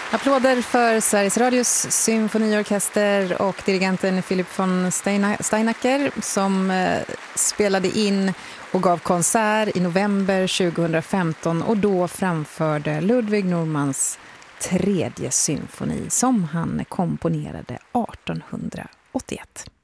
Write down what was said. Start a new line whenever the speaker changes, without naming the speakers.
Applåder för Sveriges Radios symfoniorkester och dirigenten Philip von Steinacker som spelade in och gav konsert i november 2015 och då framförde Ludwig Normans tredje symfoni som han komponerade 1881.